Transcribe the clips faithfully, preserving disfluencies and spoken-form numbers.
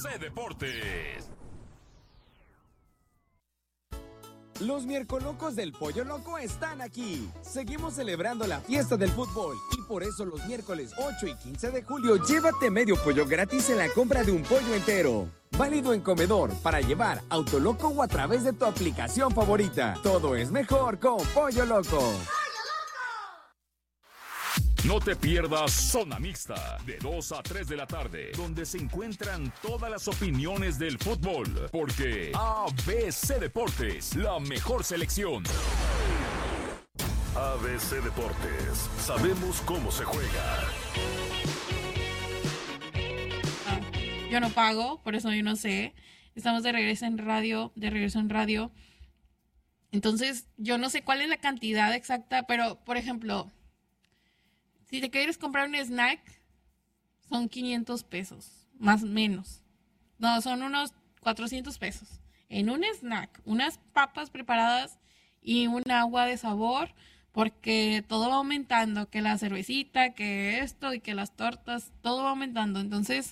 C Deportes. Los Miercolocos del Pollo Loco están aquí. Seguimos celebrando la fiesta del fútbol y por eso los miércoles ocho y quince de julio llévate medio pollo gratis en la compra de un pollo entero. Válido en comedor, para llevar, Autoloco o a través de tu aplicación favorita. Todo es mejor con Pollo Loco. No te pierdas Zona Mixta, de dos a tres de la tarde, donde se encuentran todas las opiniones del fútbol, porque A B C Deportes, la mejor selección. A B C Deportes, sabemos cómo se juega. Ah, yo no pago, por eso yo no sé. Estamos de regreso en radio, de regreso en radio. Entonces, yo no sé cuál es la cantidad exacta, pero, por ejemplo, si te quieres comprar un snack, son quinientos pesos, más o menos. No, son unos cuatrocientos pesos. En un snack, unas papas preparadas y un agua de sabor, porque todo va aumentando, que la cervecita, que esto y que las tortas, todo va aumentando. Entonces,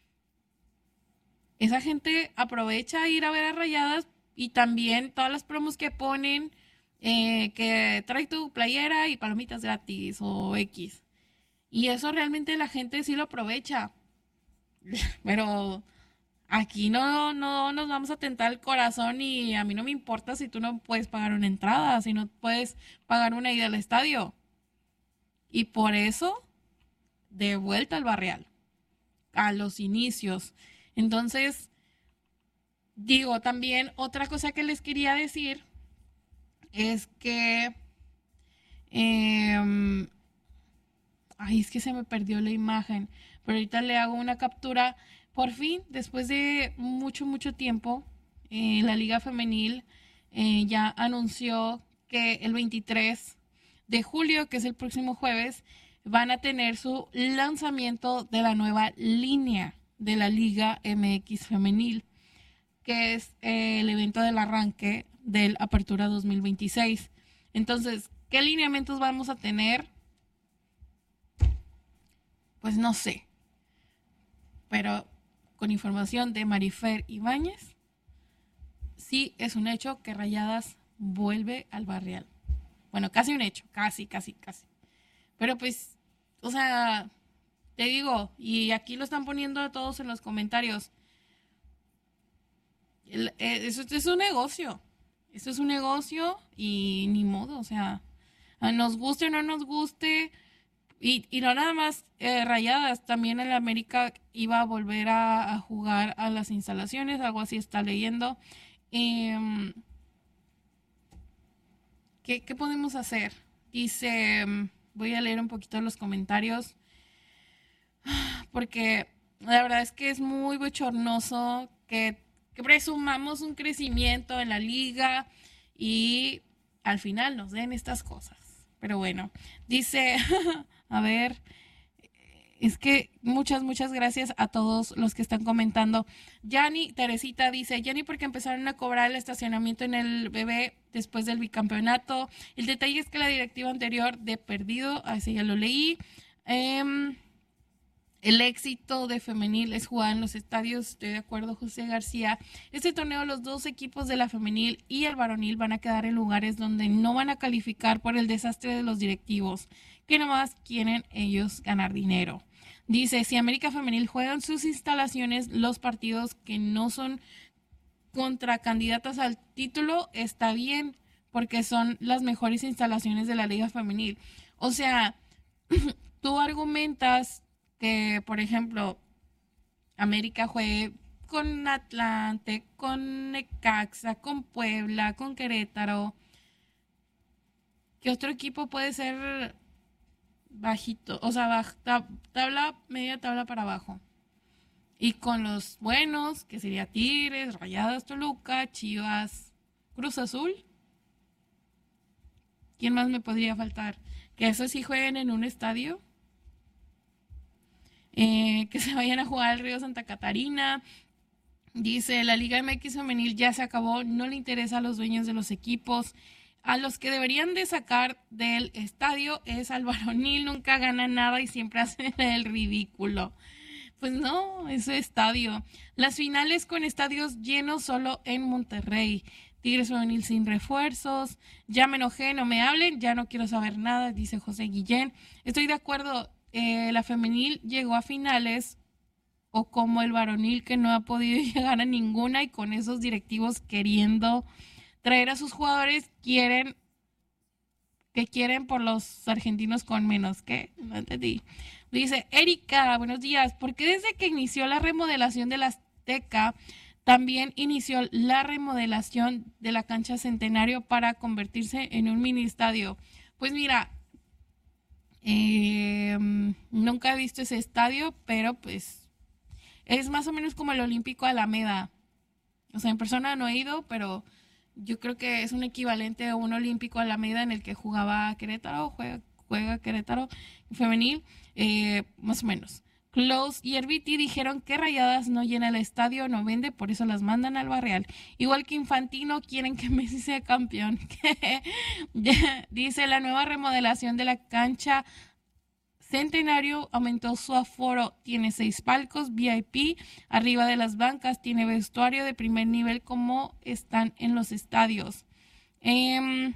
esa gente aprovecha a ir a ver a Rayadas y también todas las promos que ponen, Eh, que trae tu playera y palomitas gratis o X. Y eso realmente la gente sí lo aprovecha. Pero aquí no, no nos vamos a tentar el corazón y a mí no me importa si tú no puedes pagar una entrada, si no puedes pagar una ida al estadio. Y por eso, de vuelta al Barrial, a los inicios. Entonces, digo, también otra cosa que les quería decir es que eh, ay, es que se me perdió la imagen, pero ahorita le hago una captura. Por fin, después de mucho, mucho tiempo, eh, la Liga Femenil eh, ya anunció que el veintitrés de julio, que es el próximo jueves, van a tener su lanzamiento de la nueva línea de la Liga M X Femenil, que es eh, el evento del arranque del Apertura dos mil veintiséis. Entonces, ¿qué lineamientos vamos a tener? Pues no sé. Pero con información de Marifer Ibáñez, sí es un hecho que Rayadas vuelve al Barrial. Bueno, casi un hecho, casi, casi, casi. Pero pues, o sea, te digo, y aquí lo están poniendo todos en los comentarios, el, eh, eso, eso es un negocio. Esto es un negocio y ni modo, o sea, nos guste o no nos guste, y, y no nada más eh, Rayadas, también el América iba a volver a, a jugar a las instalaciones, algo así está leyendo. Eh, ¿qué, ¿Qué podemos hacer? Dice, voy a leer un poquito los comentarios, porque la verdad es que es muy bochornoso que que presumamos un crecimiento en la liga y al final nos den estas cosas. Pero bueno, dice, a ver, es que muchas, muchas gracias a todos los que están comentando. Yani, Teresita dice, Yani, porque empezaron a cobrar el estacionamiento en el B B después del bicampeonato. El detalle es que la directiva anterior de perdido, así ya lo leí, eh, el éxito de femenil es jugar en los estadios, estoy de acuerdo, José García. Este torneo, los dos equipos de la femenil y el varonil van a quedar en lugares donde no van a calificar por el desastre de los directivos, que nomás quieren ellos ganar dinero. Dice, si América Femenil juega en sus instalaciones los partidos que no son contra candidatas al título, está bien, porque son las mejores instalaciones de la Liga Femenil. O sea, tú argumentas que, por ejemplo, América juegue con Atlante, con Necaxa, con Puebla, con Querétaro. ¿Qué otro equipo puede ser bajito? O sea, baj, tab, tabla, media tabla para abajo. Y con los buenos, que sería Tigres, Rayadas, Toluca, Chivas, Cruz Azul. ¿Quién más me podría faltar? Que esos sí jueguen en un estadio. Eh, que se vayan a jugar al Río Santa Catarina. Dice, la Liga M X Femenil ya se acabó, no le interesa a los dueños de los equipos. A los que deberían de sacar del estadio es al varonil, nunca gana nada y siempre hacen el ridículo. Pues no, es estadio. Las finales con estadios llenos solo en Monterrey. Tigres femenil sin refuerzos. Ya me enojé, no me hablen, ya no quiero saber nada, dice José Guillén. Estoy de acuerdo, eh, la femenil llegó a finales, o como el varonil que no ha podido llegar a ninguna, y con esos directivos queriendo traer a sus jugadores, quieren que quieren por los argentinos con menos. ¿Qué? No entendí. Dice Erika, buenos días. ¿Por qué desde que inició la remodelación de la Azteca también inició la remodelación de la cancha Centenario para convertirse en un mini estadio? Pues mira, eh, nunca he visto ese estadio, pero pues es más o menos como el Olímpico Alameda. O sea, en persona no he ido, pero yo creo que es un equivalente a un Olímpico Alameda en el que jugaba Querétaro, juega, juega Querétaro femenil. Eh, más o menos. Close y R B T dijeron que Rayadas no llena el estadio, no vende, por eso las mandan al Barreal. Igual que Infantino, quieren que Messi sea campeón. Dice, la nueva remodelación de la cancha Centenario aumentó su aforo, tiene seis palcos V I P arriba de las bancas, tiene vestuario de primer nivel como están en los estadios. Eh,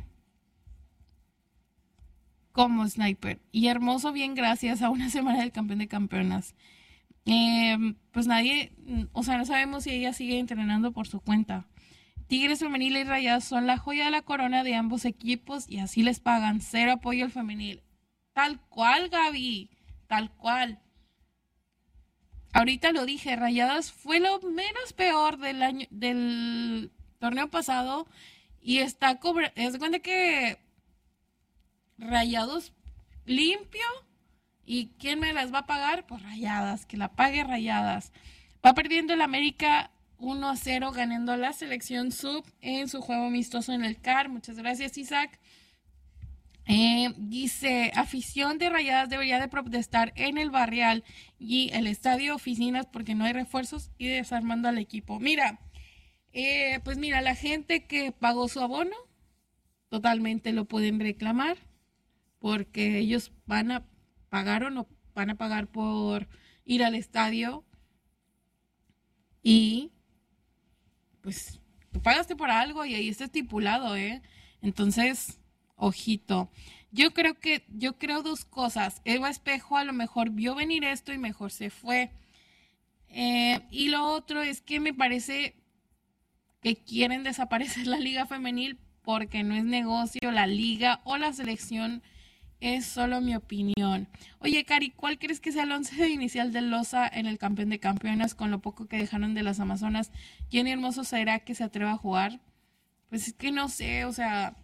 Como Sniper. Y hermoso, bien, gracias a una semana del campeón de campeonas. Eh, pues nadie, o sea, no sabemos si ella sigue entrenando por su cuenta. Tigres femenil y Rayadas son la joya de la corona de ambos equipos y así les pagan. Cero apoyo al femenil. Tal cual, Gaby. Tal cual. Ahorita lo dije, Rayadas fue lo menos peor del año, del torneo pasado, y está cobrando. Es cuenta que Rayados limpio, y ¿quién me las va a pagar? Pues Rayadas, que la pague Rayadas. Va perdiendo el América uno a cero, ganando la selección sub en su juego amistoso en el C A R. Muchas gracias, Isaac. Eh, dice, afición de Rayadas debería de protestar en el Barrial y el estadio oficinas porque no hay refuerzos y desarmando al equipo. Mira, eh, pues mira, la gente que pagó su abono totalmente lo pueden reclamar, porque ellos van a pagar o no van a pagar por ir al estadio, y pues tú pagaste por algo y ahí está estipulado, ¿eh? Entonces, ojito. Yo creo que, yo creo dos cosas. Eva Espejo a lo mejor vio venir esto y mejor se fue. Eh, y lo otro es que me parece que quieren desaparecer la liga femenil porque no es negocio la liga o la selección. Es solo mi opinión. Oye, Cari, ¿cuál crees que sea el once inicial del Loza en el campeón de campeonas con lo poco que dejaron de las Amazonas? ¿Jenny Hermoso será que se atreva a jugar? Pues es que no sé, o sea,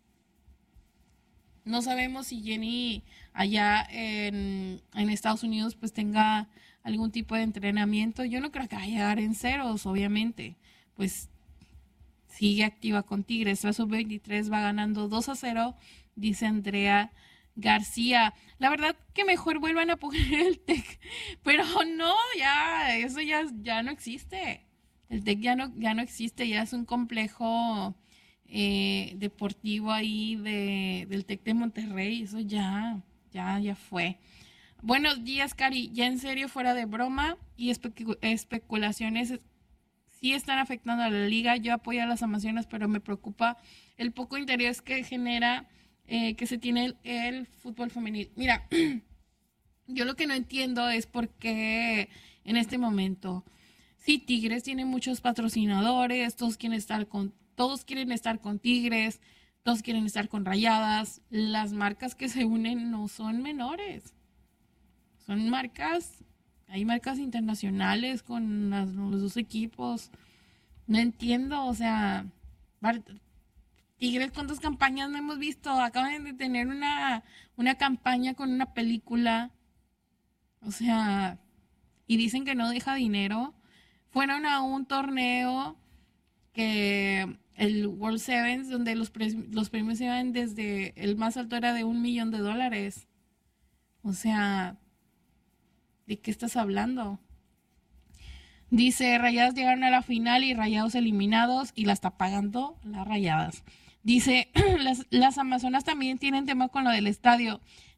no sabemos si Jenny allá en, en Estados Unidos pues tenga algún tipo de entrenamiento. Yo no creo que vaya a llegar en ceros, obviamente. Pues sigue activa con Tigres. La sub veintitrés va ganando dos a cero, dice Andrea García. La verdad que mejor vuelvan a poner el TEC, pero no, ya, eso ya, ya no existe. El TEC ya no, ya no existe, ya es un complejo eh, deportivo ahí de, del TEC de Monterrey. Eso ya, ya, ya fue. Buenos días, Cari. Ya en serio, fuera de broma y especu- especulaciones, sí están afectando a la liga. Yo apoyo a las Amazonas, pero me preocupa el poco interés que genera Eh, que se tiene el, el fútbol femenil. Mira, yo lo que no entiendo es por qué en este momento, sí, Tigres tiene muchos patrocinadores, todos quieren estar con, todos quieren estar con Tigres, todos quieren estar con Rayadas. Las marcas que se unen no son menores, son marcas, hay marcas internacionales con las, los dos equipos. No entiendo, o sea, Tigres, ¿cuántas campañas no hemos visto? Acaban de tener una, una campaña con una película. O sea, y dicen que no deja dinero. Fueron a un torneo que el World Sevens, donde los, pre- los premios iban desde, el más alto era de un millón de dólares. O sea, ¿de qué estás hablando? Dice, Rayadas llegaron a la final y Rayados eliminados, y la está pagando las Rayadas. Dice, las, las Amazonas también tienen tema con lo del estadio.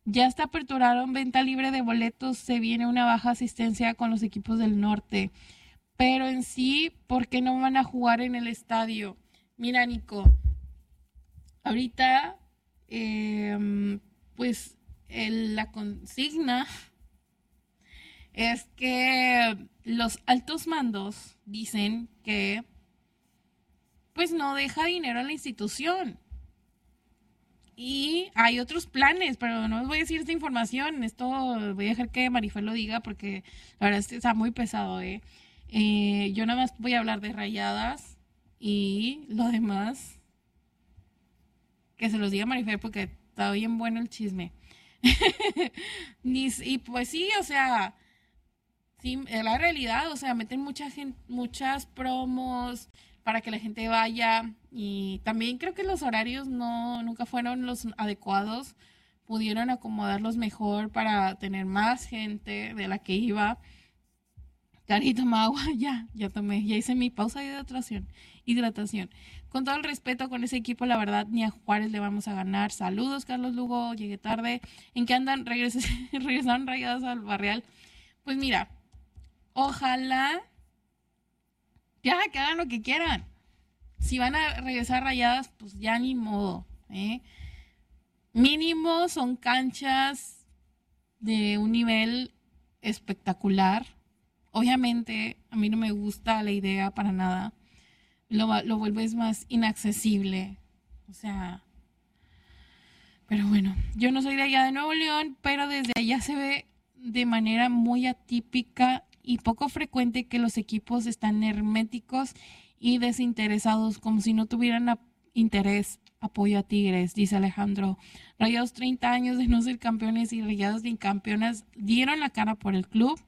Ya hasta aperturaron venta libre de boletos, se viene una baja asistencia con los equipos del norte. Pero en sí, ¿por qué no van a jugar en el estadio? Mira, Nico, ahorita, eh, pues el, la consigna es que los altos mandos dicen que pues no deja dinero a la institución. Y hay otros planes, pero no les voy a decir esta información. Esto voy a dejar que Marifel lo diga porque la verdad es que está muy pesado, ¿eh? Eh, yo nada más voy a hablar de Rayadas y lo demás que se los diga Marifel porque está bien bueno el chisme. y, y pues sí, o sea, sí, es la realidad, o sea, meten mucha gente, muchas promos para que la gente vaya, y también creo que los horarios no nunca fueron los adecuados, pudieron acomodarlos mejor para tener más gente de la que iba. Cari, toma agua, ya, ya tomé, ya hice mi pausa de hidratación, hidratación. Con todo el respeto con ese equipo, la verdad, ni a Juárez le vamos a ganar. Saludos, Carlos Lugo, llegué tarde. ¿En qué andan? Regres- regresaron Rayadas al Barrial. Pues mira, ojalá ya que hagan lo que quieran. Si van a regresar Rayadas, pues ya ni modo, ¿eh? Mínimo son canchas de un nivel espectacular. Obviamente, a mí no me gusta la idea para nada. Lo, lo vuelves más inaccesible. O sea, pero bueno, yo no soy de allá de Nuevo León, pero desde allá se ve de manera muy atípica y poco frecuente que los equipos están herméticos y desinteresados, como si no tuvieran a, interés, apoyo a Tigres, dice Alejandro. Rayados treinta años de no ser campeones y Rayados de campeonas dieron la cara por el club.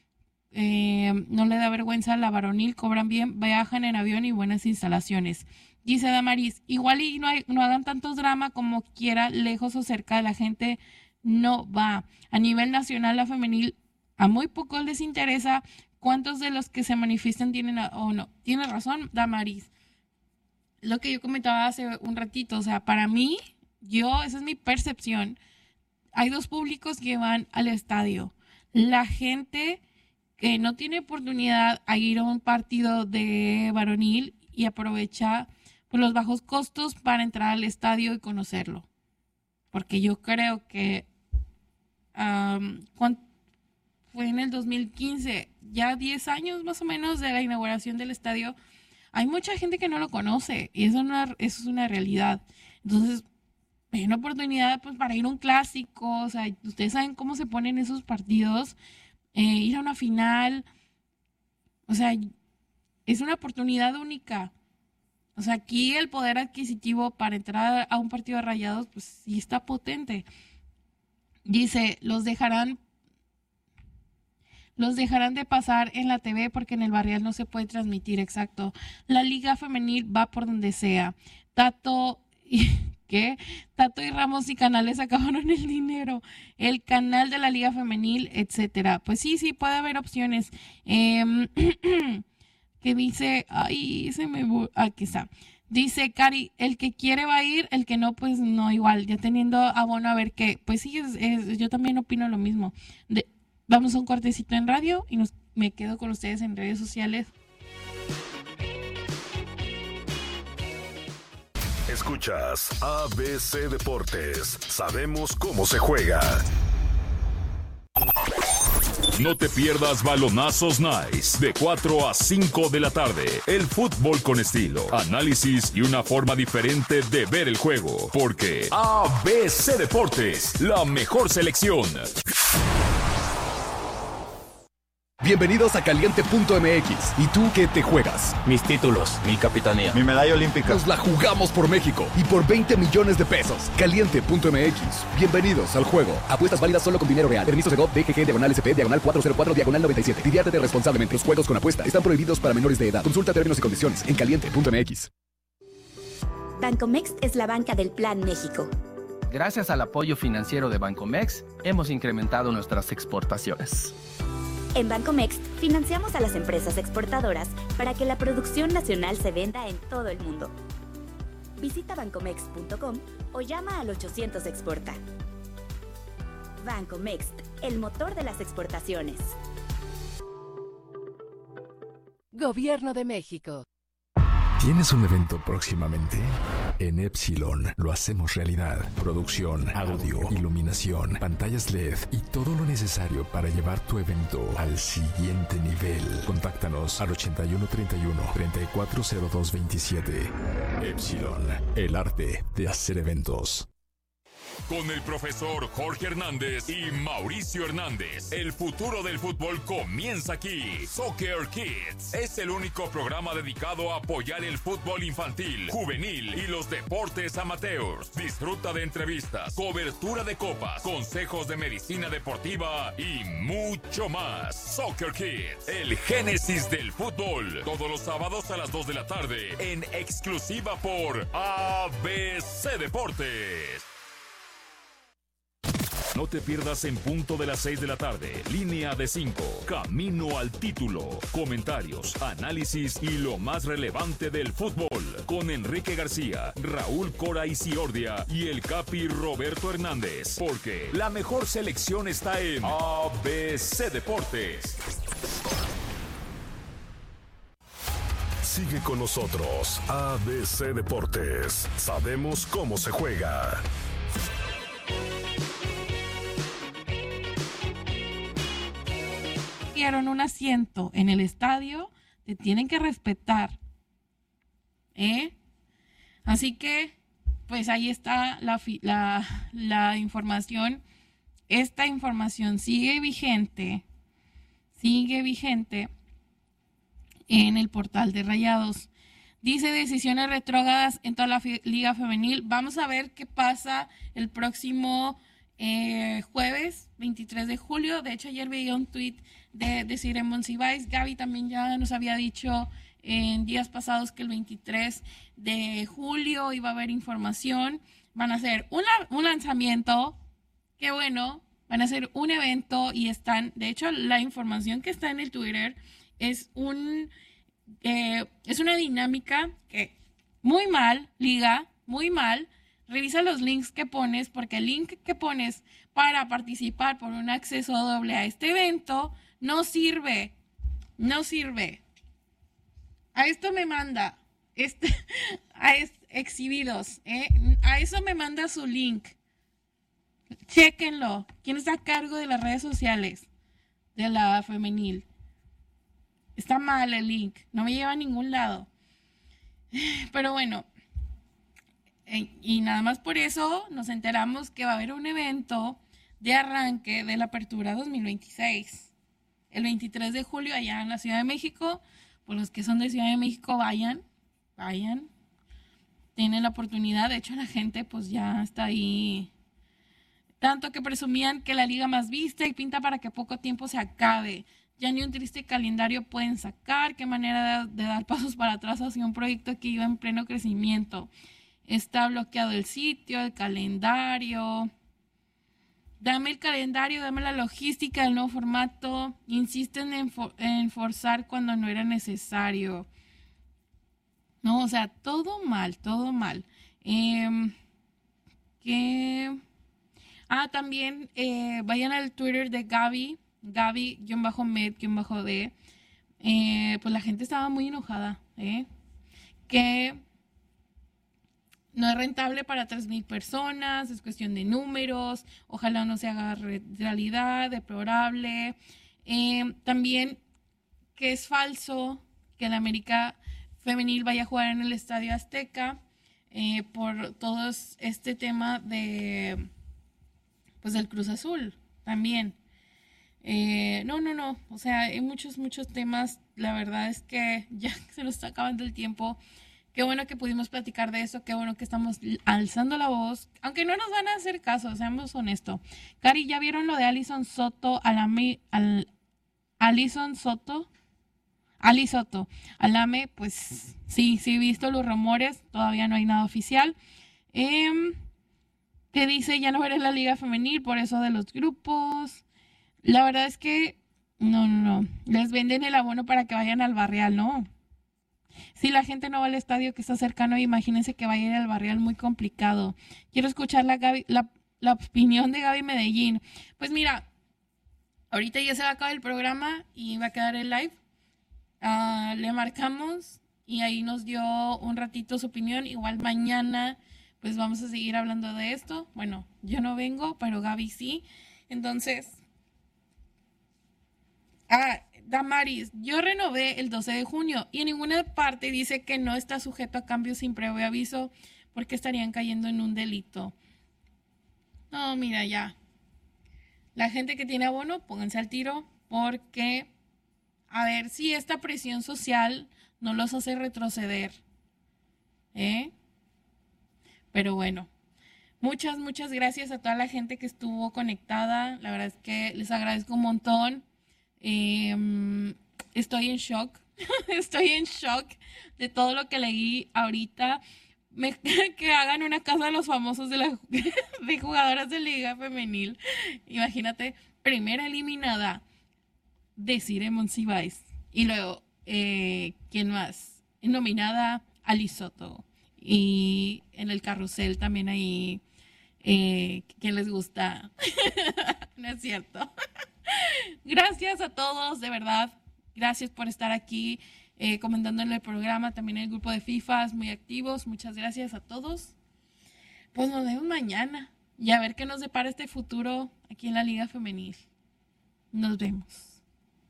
Eh, no le da vergüenza a la varonil, cobran bien, viajan en avión y buenas instalaciones. Dice Damaris, igual y no, hay, no hagan tantos drama como quiera, lejos o cerca de la gente no va. A nivel nacional, la femenil a muy pocos les interesa. ¿Cuántos de los que se manifiestan tienen a, o no? Tiene razón, Damaris. Lo que yo comentaba hace un ratito, o sea, para mí, yo, esa es mi percepción. Hay dos públicos que van al estadio. La gente que no tiene oportunidad a ir a un partido de varonil y aprovecha pues, los bajos costos para entrar al estadio y conocerlo. Porque yo creo que um, cuando fue en el dos mil quince, ya diez años más o menos de la inauguración del estadio, hay mucha gente que no lo conoce y eso, no, eso es una realidad. Entonces, hay una oportunidad pues, para ir a un clásico, o sea, ustedes saben cómo se ponen esos partidos, eh, ir a una final, o sea, es una oportunidad única. O sea, aquí el poder adquisitivo para entrar a un partido de Rayados, pues sí está potente. Dice, los dejarán Los dejarán de pasar en la T V porque en el Barrial no se puede transmitir, exacto. La liga femenil va por donde sea. Tato y, ¿qué? Tato y Ramos y Canales acabaron el dinero. El canal de la liga femenil, etcétera. Pues sí, sí, puede haber opciones. Eh, que dice, ay, se me... Aquí está. Dice, Cari, el que quiere va a ir, el que no, pues no, igual. Ya teniendo abono a ver qué. Pues sí, es, es, yo también opino lo mismo. De... Vamos a un cortecito en radio y nos, me quedo con ustedes en redes sociales. Escuchas A B C Deportes. Sabemos cómo se juega. No te pierdas Balonazos Nice de cuatro a cinco de la tarde. El fútbol con estilo, análisis y una forma diferente de ver el juego. Porque A B C Deportes, la mejor selección. Bienvenidos a Caliente punto M X. ¿Y tú qué te juegas? Mis títulos, mi capitanía, mi medalla olímpica. Nos la jugamos por México y por veinte millones de pesos. Caliente punto M X. Bienvenidos al juego. Apuestas válidas solo con dinero real. Permisos de G O V, D G G, diagonal S P, diagonal cuatrocientos cuatro, diagonal noventa y siete. Diviértete responsablemente. Los juegos con apuesta están prohibidos para menores de edad. Consulta términos y condiciones en Caliente punto M X. Bancomext es la banca del Plan México. Gracias al apoyo financiero de Bancomext, hemos incrementado nuestras exportaciones. En Bancomext financiamos a las empresas exportadoras para que la producción nacional se venda en todo el mundo. Visita bancomext punto com o llama al ochocientos exporta. Banco Mext, el motor de las exportaciones. Gobierno de México. ¿Tienes un evento próximamente? En Epsilon lo hacemos realidad. Producción, audio, iluminación, pantallas L E D y todo lo necesario para llevar tu evento al siguiente nivel. Contáctanos al ochenta y uno treinta y uno, treinta y cuatro cero dos veintisiete. Epsilon, el arte de hacer eventos. Con el profesor Jorge Hernández y Mauricio Hernández, el futuro del fútbol comienza aquí. Soccer Kids es el único programa dedicado a apoyar el fútbol infantil, juvenil y los deportes amateurs. Disfruta de entrevistas, cobertura de copas, consejos de medicina deportiva y mucho más. Soccer Kids, el génesis del fútbol. Todos los sábados a las dos de la tarde en exclusiva por A B C Deportes. No te pierdas en punto de las seis de la tarde, línea de cinco, camino al título, comentarios, análisis y lo más relevante del fútbol, con Enrique García, Raúl Cora Isiordia y el Capi Roberto Hernández, porque la mejor selección está en A B C Deportes. Sigue con nosotros, A B C Deportes. Sabemos cómo se juega. Un asiento en el estadio, te tienen que respetar, ¿eh? Así que, pues ahí está la, la, la información. Esta información sigue vigente, sigue vigente en el portal de Rayados. Dice decisiones retrógradas en toda la fi- Liga Femenil. Vamos a ver qué pasa el próximo eh, jueves, veintitrés de julio. De hecho, ayer veía un tuit de, de Cire Monsiváis. Gaby también ya nos había dicho en días pasados que el veintitrés de julio iba a haber información. Van a hacer una, un lanzamiento, qué bueno, van a hacer un evento y están, de hecho, la información que está en el Twitter es un, eh, es una dinámica que muy mal, Liga, muy mal. Revisa los links que pones, porque el link que pones para participar por un acceso doble a este evento no sirve, no sirve. A esto me manda, este, a es, exhibidos, ¿eh? A eso me manda su link. Chéquenlo. ¿Quién está a cargo de las redes sociales de la femenil? Está mal el link, no me lleva a ningún lado. Pero bueno, y nada más por eso nos enteramos que va a haber un evento de arranque de la Apertura dos mil veintiséis. El veintitrés de julio allá en la Ciudad de México. Por los que son de Ciudad de México, vayan, vayan. Tienen la oportunidad. De hecho, la gente pues ya está ahí. Tanto que presumían que la liga más vista y pinta para que poco tiempo se acabe. Ya ni un triste calendario pueden sacar. Qué manera de, de dar pasos para atrás hacia un proyecto que iba en pleno crecimiento. Está bloqueado el sitio, el calendario. Dame el calendario, dame la logística del nuevo formato. Insisten en, for, en forzar cuando no era necesario. No, o sea, todo mal, todo mal. Eh, que... Ah, también eh, vayan al Twitter de Gaby, Gaby-Med-D. Eh, pues la gente estaba muy enojada, ¿eh? Que no es rentable para tres mil personas, es cuestión de números, ojalá no se haga re- realidad, deplorable. Eh, también que es falso que la América Femenil vaya a jugar en el Estadio Azteca eh, por todo este tema de, pues, del Cruz Azul también. Eh, no, no, no, o sea, hay muchos, muchos temas. La verdad es que ya se nos está acabando el tiempo. Qué bueno que pudimos platicar de eso, qué bueno que estamos alzando la voz, aunque no nos van a hacer caso, seamos honestos. Cari, ¿ya vieron lo de Alison Soto, Alame, al, Alison Soto? Ali Soto, Alame, pues sí, sí he visto los rumores, todavía no hay nada oficial. Eh, que dice, ya no veré la liga femenil por eso de los grupos. La verdad es que, no, no, no, les venden el abono para que vayan al Barrial, ¿no? Si la gente no va al estadio que está cercano, imagínense que vaya a ir al Barrial, muy complicado. Quiero escuchar la, Gaby, la la opinión de Gaby Medellín. Pues mira, ahorita ya se va a acabar el programa y va a quedar el live. Uh, le marcamos y ahí nos dio un ratito su opinión. Igual mañana pues vamos a seguir hablando de esto. Bueno, yo no vengo, pero Gaby sí. Entonces, ah, Damaris, yo renové el doce de junio y en ninguna parte dice que no está sujeto a cambio sin previo aviso porque estarían cayendo en un delito. No, mira, ya. La gente que tiene abono, pónganse al tiro porque, a ver, si esta presión social no los hace retroceder. ¿Eh? Pero bueno, muchas, muchas gracias a toda la gente que estuvo conectada. La verdad es que les agradezco un montón. Eh, estoy en shock. Estoy en shock de todo lo que leí ahorita. Me, que hagan una casa de los famosos de, la, de jugadoras de Liga Femenil. Imagínate, primera eliminada, Desiree Monsiváis. Y luego, eh, ¿quién más? Nominada, Ali Soto. Y en el carrusel también ahí, eh, ¿quién les gusta? No es cierto. Gracias a todos, de verdad. Gracias por estar aquí eh, comentando en el programa. También el grupo de FIFAs muy activos. Muchas gracias a todos. Pues nos vemos mañana. Y a ver qué nos depara este futuro aquí en la Liga Femenil. Nos vemos.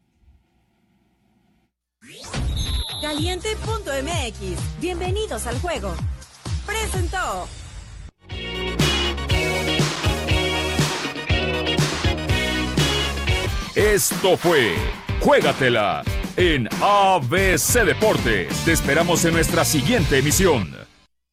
Caliente punto M X. Bienvenidos al juego. Presentó. Esto fue Juégatela en A B C Deportes. Te esperamos en nuestra siguiente emisión.